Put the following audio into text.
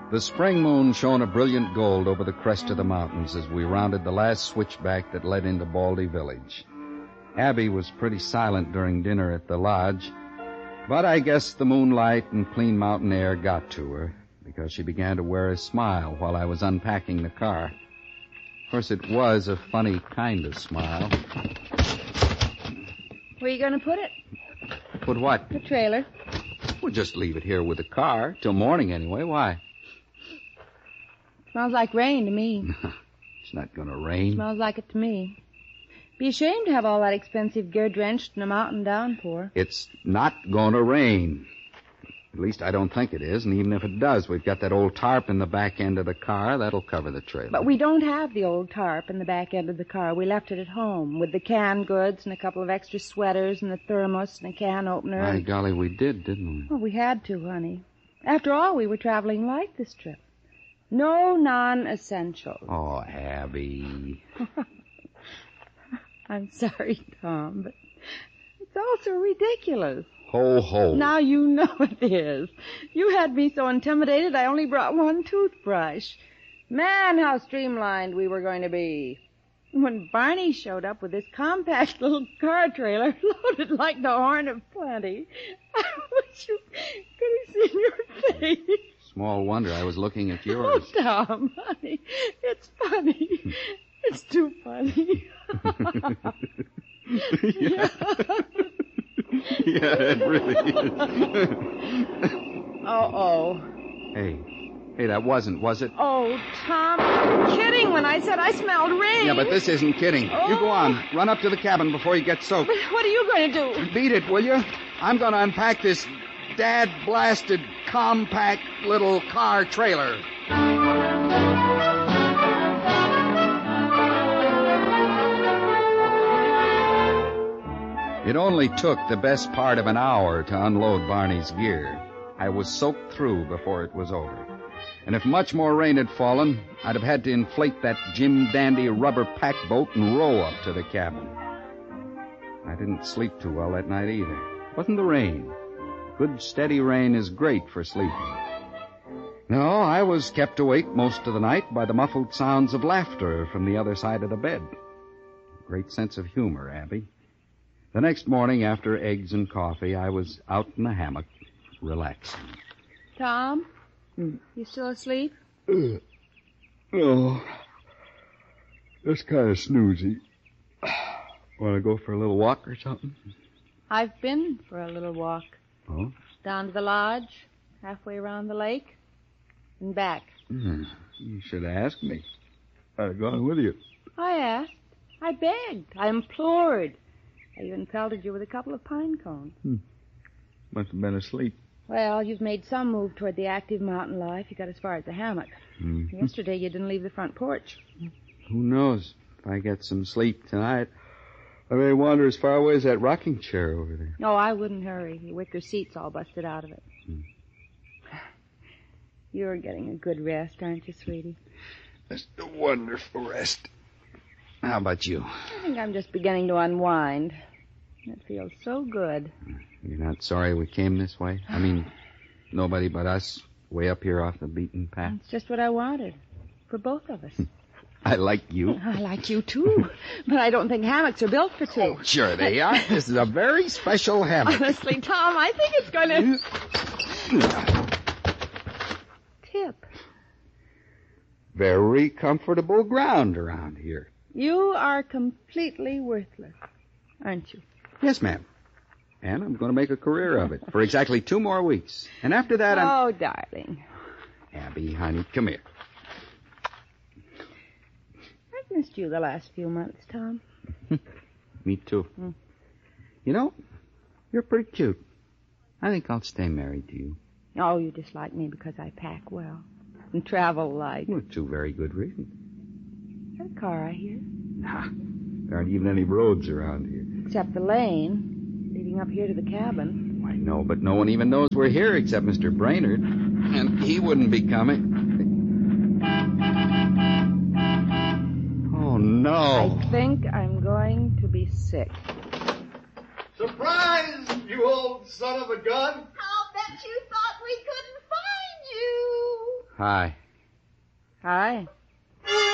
The spring moon shone a brilliant gold over the crest of the mountains as we rounded the last switchback that led into Baldy Village. Abby was pretty silent during dinner at the lodge, but I guess the moonlight and clean mountain air got to her, because she began to wear a smile while I was unpacking the car. Of course, it was a funny kind of smile. Where are you going to put it? Put what? The trailer. We'll just leave it here with the car, till morning anyway. Why? Smells like rain to me. It's not going to rain. Smells like it to me. Be ashamed to have all that expensive gear drenched in a mountain downpour. It's not going to rain. At least I don't think it is, and even if it does, we've got that old tarp in the back end of the car. That'll cover the trailer. But we don't have the old tarp in the back end of the car. We left it at home with the canned goods and a couple of extra sweaters and a thermos and a can opener. By golly, we did, didn't we? Well, we had to, honey. After all, we were traveling light this trip. No non-essentials. Oh, Abby. I'm sorry, Tom, but it's all so ridiculous. Ho, ho. Now you know it is. You had me so intimidated I only brought one toothbrush. Man, how streamlined we were going to be. When Barney showed up with this compact little car trailer loaded like the horn of plenty, I wish you could have seen your face. Small wonder I was looking at yours. Oh, Tom, honey, it's funny. It's too funny. Yeah. Yeah, it really is. Uh-oh. Hey, that wasn't, was it? Oh, Tom, I'm kidding when I said I smelled rain. Yeah, but this isn't kidding. Oh. You go on. Run up to the cabin before you get soaked. But what are you going to do? Beat it, will you? I'm going to unpack this dad-blasted, compact little car trailer. It only took the best part of an hour to unload Barney's gear. I was soaked through before it was over. And if much more rain had fallen, I'd have had to inflate that Jim Dandy rubber pack boat and row up to the cabin. I didn't sleep too well that night either. It wasn't the rain. Good, steady rain is great for sleeping. No, I was kept awake most of the night by the muffled sounds of laughter from the other side of the bed. Great sense of humor, Abby. The next morning, after eggs and coffee, I was out in the hammock, relaxing. Tom, you still asleep? Oh, just kind of snoozy. Want to go for a little walk or something? I've been for a little walk. Oh? Down to the lodge, halfway around the lake, and back. You should ask me. I'd have gone with you. I asked. I begged. I implored. I even pelted you with a couple of pine cones. Must have been asleep. Well, you've made some move toward the active mountain life. You got as far as the hammock. Yesterday you didn't leave the front porch. Who knows? If I get some sleep tonight, I may wander as far away as that rocking chair over there. Oh, I wouldn't hurry. The wicker seat's all busted out of it. You're getting a good rest, aren't you, sweetie? Just a wonderful rest. How about you? I think I'm just beginning to unwind. It feels so good. You're not sorry we came this way? I mean, nobody but us, way up here off the beaten path? It's just what I wanted. For both of us. I like you. I like you, too. But I don't think hammocks are built for two. Oh, sure they are. This is a very special hammock. Honestly, Tom, I think it's going to... Tip. Very comfortable ground around here. You are completely worthless, aren't you? Yes, ma'am. And I'm going to make a career of it for exactly 2 more weeks. And after that, Oh, darling. Abby, honey, come here. I've missed you the last few months, Tom. Me too. You know, you're pretty cute. I think I'll stay married to you. Oh, you dislike me because I pack well and travel light. Well, 2 very good reasons. Is that a car I hear? Nah, there aren't even any roads around here. Except the lane leading up here to the cabin. I know, but no one even knows we're here except Mr. Brainerd. And he wouldn't be coming. Oh, no. I think I'm going to be sick. Surprise, you old son of a gun! I'll bet you thought we couldn't find you. Hi. Hi.